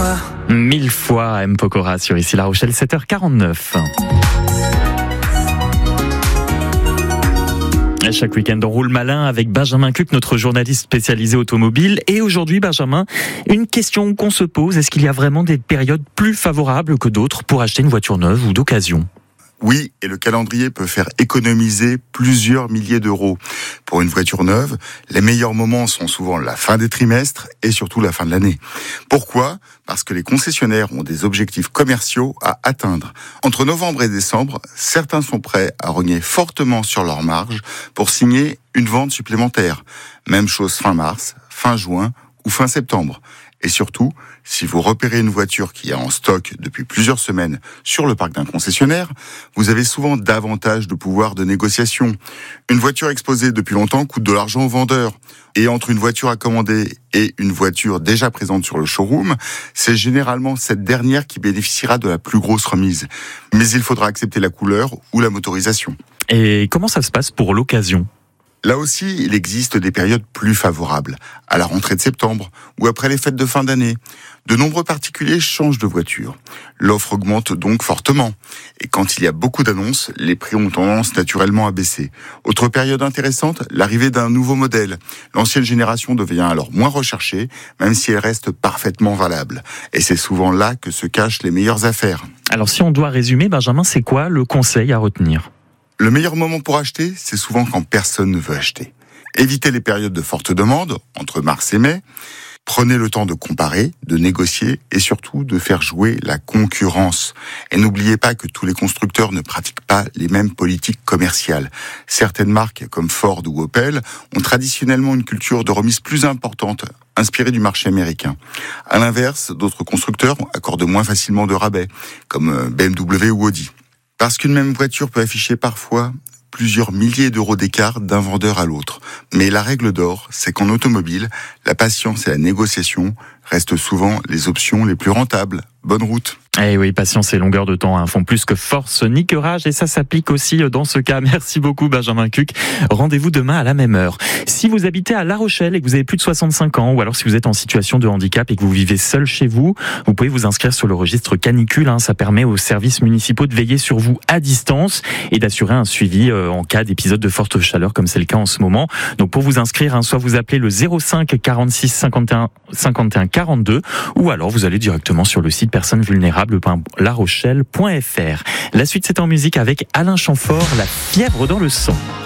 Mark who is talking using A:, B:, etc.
A: fois.
B: 1000 fois M. Pokora sur Ici La Rochelle, 7h49. Chaque week-end, on roule malin avec Benjamin Cuc, notre journaliste spécialisé automobile. Et aujourd'hui, Benjamin, une question qu'on se pose, est-ce qu'il y a vraiment des périodes plus favorables que d'autres pour acheter une voiture neuve ou d'occasion ?
C: Oui, et le calendrier peut faire économiser plusieurs milliers d'euros. Pour une voiture neuve, les meilleurs moments sont souvent la fin des trimestres et surtout la fin de l'année. Pourquoi ? Parce que les concessionnaires ont des objectifs commerciaux à atteindre. Entre novembre et décembre, certains sont prêts à rogner fortement sur leurs marges pour signer une vente supplémentaire. Même chose fin mars, fin juin ou fin septembre. Et surtout, si vous repérez une voiture qui est en stock depuis plusieurs semaines sur le parc d'un concessionnaire, vous avez souvent davantage de pouvoir de négociation. Une voiture exposée depuis longtemps coûte de l'argent au vendeur. Et entre une voiture à commander et une voiture déjà présente sur le showroom, c'est généralement cette dernière qui bénéficiera de la plus grosse remise. Mais il faudra accepter la couleur ou la motorisation.
B: Et comment ça se passe pour l'occasion ?
C: Là aussi, il existe des périodes plus favorables, à la rentrée de septembre ou après les fêtes de fin d'année. De nombreux particuliers changent de voiture. L'offre augmente donc fortement. Et quand il y a beaucoup d'annonces, les prix ont tendance naturellement à baisser. Autre période intéressante, l'arrivée d'un nouveau modèle. L'ancienne génération devient alors moins recherchée, même si elle reste parfaitement valable. Et c'est souvent là que se cachent les meilleures affaires.
B: Alors si on doit résumer, Benjamin, c'est quoi le conseil à retenir ?
C: Le meilleur moment pour acheter, c'est souvent quand personne ne veut acheter. Évitez les périodes de forte demande, entre mars et mai. Prenez le temps de comparer, de négocier et surtout de faire jouer la concurrence. Et n'oubliez pas que tous les constructeurs ne pratiquent pas les mêmes politiques commerciales. Certaines marques, comme Ford ou Opel, ont traditionnellement une culture de remise plus importante, inspirée du marché américain. À l'inverse, d'autres constructeurs accordent moins facilement de rabais, comme BMW ou Audi. Parce qu'une même voiture peut afficher parfois plusieurs milliers d'euros d'écart d'un vendeur à l'autre. Mais la règle d'or, c'est qu'en automobile, la patience et la négociation restent souvent les options les plus rentables. Bonne route.
B: Eh oui, patience et longueur de temps font plus que force ni que rage, et ça s'applique aussi dans ce cas. Merci beaucoup Benjamin Cuc. Rendez-vous demain à la même heure. Si vous habitez à La Rochelle et que vous avez plus de 65 ans, ou alors si vous êtes en situation de handicap et que vous vivez seul chez vous, vous pouvez vous inscrire sur le registre canicule. Ça permet aux services municipaux de veiller sur vous à distance et d'assurer un suivi en cas d'épisode de forte chaleur, comme c'est le cas en ce moment. Donc pour vous inscrire, soit vous appelez le 05 46 51 51 42, ou alors vous allez directement sur le site personnesvulnérables.larochelle.fr. La suite, c'est en musique avec Alain Chamfort, La fièvre dans le sang.